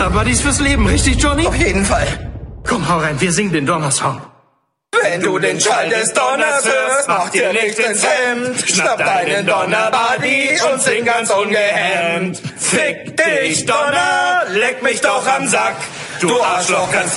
Buddies fürs Leben, richtig, Johnny? Auf jeden Fall. Komm, hau rein, wir singen den Donnersong. Wenn du den Schall des Donners hörst, mach dir nichts ins Hemd. Schnapp deinen Donnerbuddy und sing ganz ungehemmt. Fick dich, Donner, leck mich doch am Sack. Du Arschloch kannst